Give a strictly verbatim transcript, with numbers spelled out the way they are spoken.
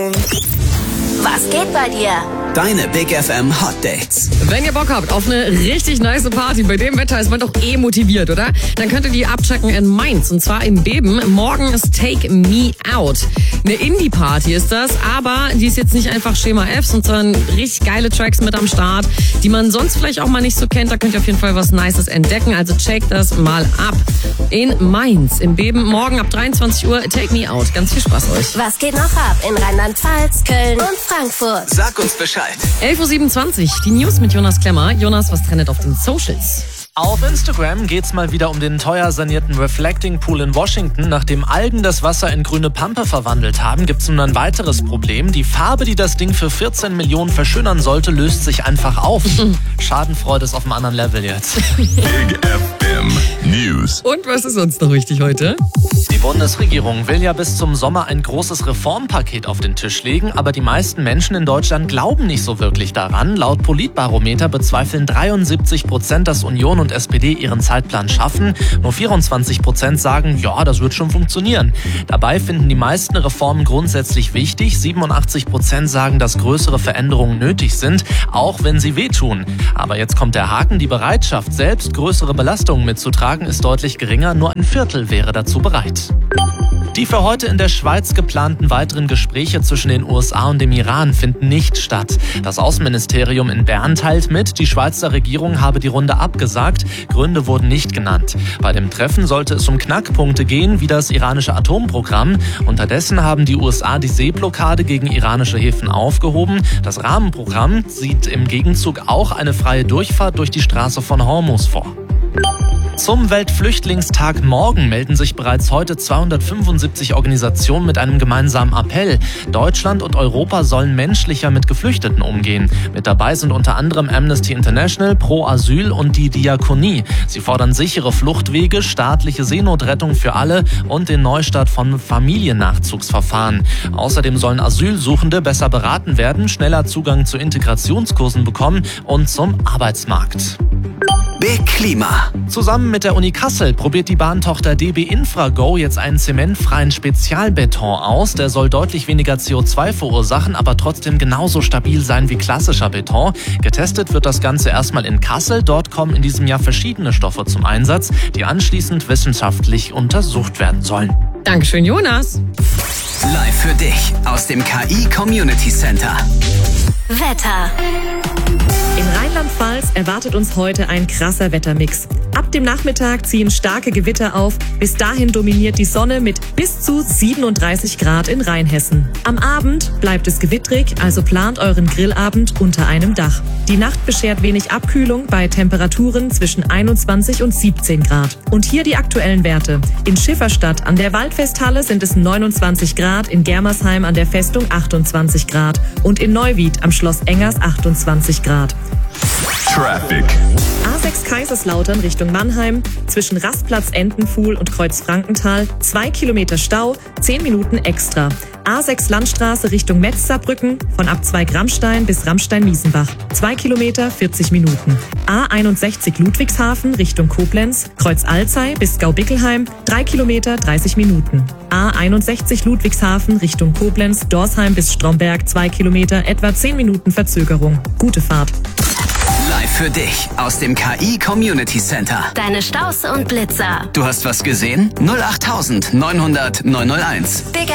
Was geht bei dir? Deine Big F M Hot Dates. Wenn ihr Bock habt auf eine richtig nice Party, bei dem Wetter ist man doch eh motiviert, oder? Dann könnt ihr die abchecken in Mainz, und zwar im Beben. Morgen ist Take Me Out. Eine Indie-Party ist das, aber die ist jetzt nicht einfach Schema F, sondern richtig geile Tracks mit am Start, die man sonst vielleicht auch mal nicht so kennt. Da könnt ihr auf jeden Fall was Nices entdecken, also check das mal ab. In Mainz, im Beben, morgen ab dreiundzwanzig Uhr, Take Me Out. Ganz viel Spaß euch. Was geht noch ab in Rheinland-Pfalz, Köln und Frankfurt? Sag uns Bescheid. elf Uhr siebenundzwanzig, die News mit Jonas Klemmer. Jonas, was trendet auf den Socials? Auf Instagram geht's mal wieder um den teuer sanierten Reflecting Pool in Washington. Nachdem Algen das Wasser in grüne Pampe verwandelt haben, gibt's nun ein weiteres Problem. Die Farbe, die das Ding für vierzehn Millionen verschönern sollte, löst sich einfach auf. Schadenfreude ist auf einem anderen Level jetzt. Big F M News. Und was ist sonst noch wichtig heute? Die Bundesregierung will ja bis zum Sommer ein großes Reformpaket auf den Tisch legen, aber die meisten Menschen in Deutschland glauben nicht so wirklich daran. Laut Politbarometer bezweifeln dreiundsiebzig Prozent, dass Union und S P D ihren Zeitplan schaffen. Nur vierundzwanzig Prozent sagen, ja, das wird schon funktionieren. Dabei finden die meisten Reformen grundsätzlich wichtig. siebenundachtzig Prozent sagen, dass größere Veränderungen nötig sind, auch wenn sie wehtun. Aber jetzt kommt der Haken, die Bereitschaft, selbst größere Belastungen mitzutragen, ist deutlich geringer. Nur ein Viertel wäre dazu bereit. Die für heute in der Schweiz geplanten weiteren Gespräche zwischen den U S A und dem Iran finden nicht statt. Das Außenministerium in Bern teilt mit, die Schweizer Regierung habe die Runde abgesagt. Gründe wurden nicht genannt. Bei dem Treffen sollte es um Knackpunkte gehen, wie das iranische Atomprogramm. Unterdessen haben die U S A die Seeblockade gegen iranische Häfen aufgehoben. Das Rahmenprogramm sieht im Gegenzug auch eine freie Durchfahrt durch die Straße von Hormuz vor. Zum Weltflüchtlingstag morgen melden sich bereits heute zweihundertfünfundsiebzig Organisationen mit einem gemeinsamen Appell. Deutschland und Europa sollen menschlicher mit Geflüchteten umgehen. Mit dabei sind unter anderem Amnesty International, Pro Asyl und die Diakonie. Sie fordern sichere Fluchtwege, staatliche Seenotrettung für alle und den Neustart von Familiennachzugsverfahren. Außerdem sollen Asylsuchende besser beraten werden, schneller Zugang zu Integrationskursen bekommen und zum Arbeitsmarkt. Big Klima. Zusammen mit der Uni Kassel probiert die Bahntochter D B Infrago jetzt einen zementfreien Spezialbeton aus. Der soll deutlich weniger C O zwei verursachen, aber trotzdem genauso stabil sein wie klassischer Beton. Getestet wird das Ganze erstmal in Kassel. Dort kommen in diesem Jahr verschiedene Stoffe zum Einsatz, die anschließend wissenschaftlich untersucht werden sollen. Dankeschön, Jonas. Live für dich aus dem K I Community Center. Wetter. In Rheinland-Pfalz erwartet uns heute ein krasser Wettermix. Ab dem Nachmittag ziehen starke Gewitter auf. Bis dahin dominiert die Sonne mit bis zu siebenunddreißig Grad in Rheinhessen. Am Abend bleibt es gewittrig, also plant euren Grillabend unter einem Dach. Die Nacht beschert wenig Abkühlung bei Temperaturen zwischen einundzwanzig und siebzehn Grad. Und hier die aktuellen Werte. In Schifferstadt an der Waldfesthalle sind es neunundzwanzig Grad, in Germersheim an der Festung achtundzwanzig Grad und in Neuwied am Schloss Engers achtundzwanzig Grad. Traffic. A sechs Kaiserslautern Richtung Mannheim, zwischen Rastplatz Entenpfuhl und Kreuz Frankenthal, zwei Kilometer Stau, zehn Minuten extra. A sechs Landstraße Richtung Metzsaarbrücken, von Abzweig Rammstein bis Rammstein-Miesenbach, zwei Kilometer, vierzig Minuten. A einundsechzig Ludwigshafen Richtung Koblenz, Kreuz Alzey bis Gaubickelheim, drei Kilometer, dreißig Minuten. A einundsechzig Ludwigshafen Richtung Koblenz, Dorsheim bis Stromberg, zwei Kilometer, etwa zehn Minuten Verzögerung. Gute Fahrt. Live für dich aus dem K I Community Center. Deine Staus und Blitzer. Du hast was gesehen? null acht neunhundert neunhunderteins. Big